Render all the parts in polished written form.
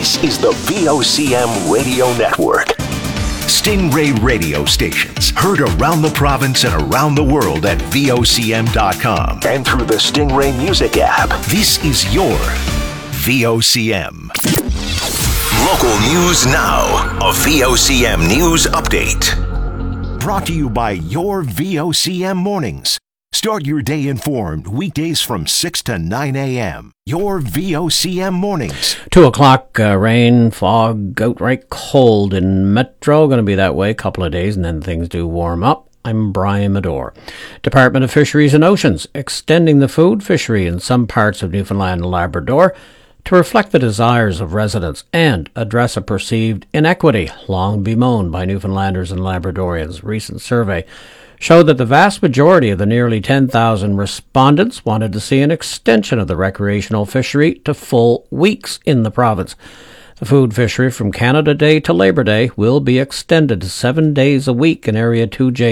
This is the VOCM Radio Network. Stingray radio stations heard around the province and around the world at VOCM.com and through the Stingray Music app. This is your VOCM. Local news now. A VOCM news update. Brought to you by your VOCM mornings. Start your day informed weekdays from 6 to 9 a.m. Your VOCM mornings. 2 o'clock, rain, fog, outright cold in Metro. Going to be that way a couple of days and then things do warm up. I'm Brian Medore. Department of Fisheries and Oceans extending the food fishery in some parts of Newfoundland and Labrador to reflect the desires of residents and address a perceived inequity long bemoaned by Newfoundlanders and Labradorians. Recent survey showed that the vast majority of the nearly 10,000 respondents wanted to see an extension of the recreational fishery to full weeks in the province. The food fishery from Canada Day to Labor Day will be extended to 7 days a week in Area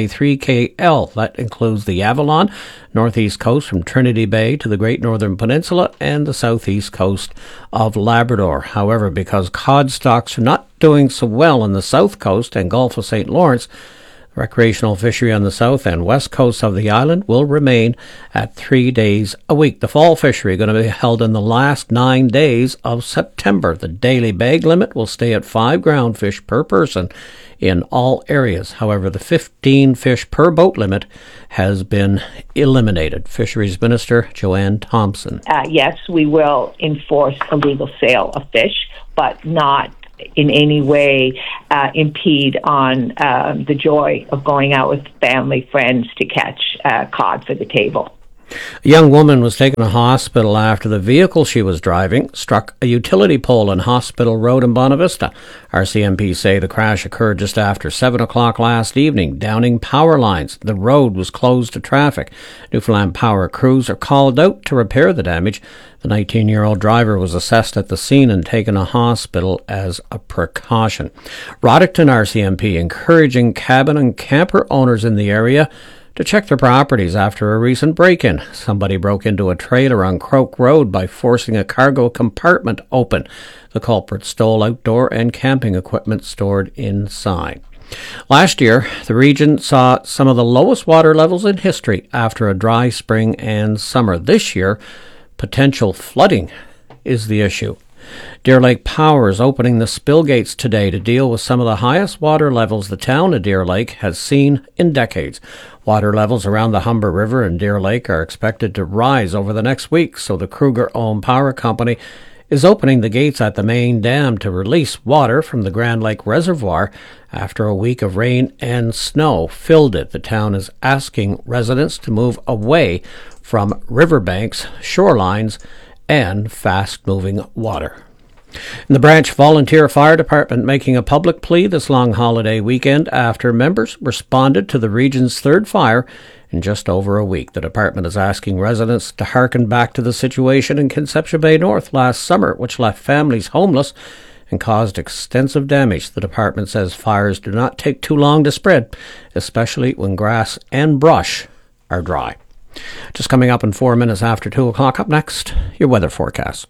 2J3KL. That includes the Avalon, northeast coast from Trinity Bay to the Great Northern Peninsula and the southeast coast of Labrador. However, because cod stocks are not doing so well on the south coast and Gulf of St. Lawrence, recreational fishery on the south and west coast of the island will remain at 3 days a week. The fall fishery is going to be held in the last 9 days of September. The daily bag limit will stay at 5 ground fish per person in all areas. However, the 15 fish per boat limit has been eliminated. Fisheries Minister Joanne Thompson. Yes, we will enforce illegal sale of fish, but not in any way impede on the joy of going out with family, friends to catch cod for the table. A young woman was taken to hospital after the vehicle she was driving struck a utility pole on Hospital Road in Bonavista. RCMP say the crash occurred just after 7 o'clock last evening, downing power lines. The road was closed to traffic. Newfoundland Power crews are called out to repair the damage. The 19-year-old driver was assessed at the scene and taken to hospital as a precaution. Roddickton RCMP encouraging cabin and camper owners in the area to check their properties after a recent break-in. Somebody broke into a trailer on Croak Road by forcing a cargo compartment open. The culprit stole outdoor and camping equipment stored inside. Last year, the region saw some of the lowest water levels in history after a dry spring and summer. This year, potential flooding is the issue. Deer Lake Power is opening the spill gates today to deal with some of the highest water levels the town of Deer Lake has seen in decades. Water levels around the Humber River and Deer Lake are expected to rise over the next week, so the Kruger-owned power company is opening the gates at the main dam to release water from the Grand Lake Reservoir after a week of rain and snow filled it. The town is asking residents to move away from riverbanks, shorelines, and fast-moving water. And the Branch Volunteer Fire Department making a public plea this long holiday weekend after members responded to the region's third fire in just over a week. The department is asking residents to hearken back to the situation in Conception Bay North last summer, which left families homeless and caused extensive damage. The department says fires do not take too long to spread, especially when grass and brush are dry. Just coming up in 4 minutes after 2 o'clock. Up next, your weather forecast.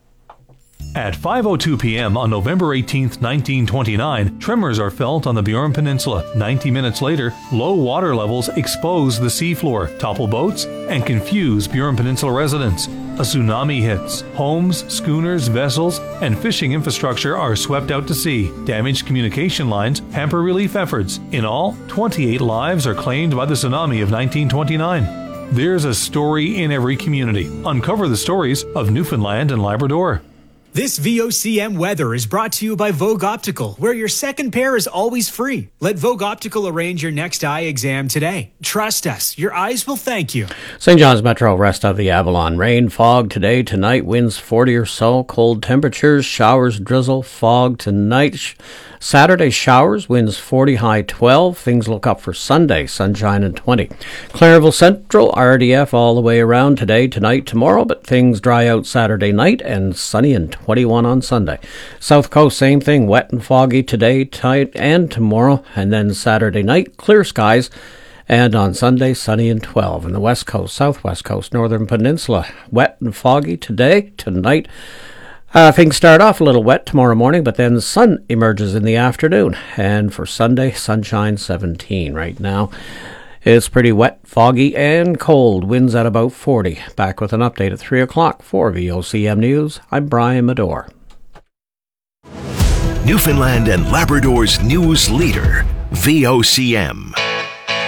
At 5:02 p.m. on November 18th, 1929, tremors are felt on the Burin Peninsula. 90 minutes later, low water levels expose the seafloor, topple boats, and confuse Burin Peninsula residents. A tsunami hits. Homes, schooners, vessels, and fishing infrastructure are swept out to sea. Damaged communication lines hamper relief efforts. In all, 28 lives are claimed by the tsunami of 1929. There's a story in every community. Uncover the stories of Newfoundland and Labrador. This VOCM weather is brought to you by Vogue Optical, where your second pair is always free. Let Vogue Optical arrange your next eye exam today. Trust us, your eyes will thank you. St. John's Metro, rest of the Avalon. Rain, fog today, tonight, winds 40 or so, cold temperatures, showers, drizzle, fog tonight. Saturday, showers, winds 40, high 12. Things look up for Sunday, sunshine and 20. Clairville Central, RDF all the way around today, tonight, tomorrow, but things dry out Saturday night and sunny and 21 on Sunday. South Coast, same thing, wet and foggy today, tonight, and tomorrow, and then Saturday night, clear skies. And on Sunday, sunny and 12. In the West Coast, Southwest Coast, Northern Peninsula, wet and foggy today, tonight. Things start off a little wet tomorrow morning, but then the sun emerges in the afternoon. And for Sunday, sunshine 17 right now. It's pretty wet, foggy, and cold. Winds at about 40. Back with an update at 3 o'clock for VOCM News. I'm Brian Medore. Newfoundland and Labrador's news leader, VOCM.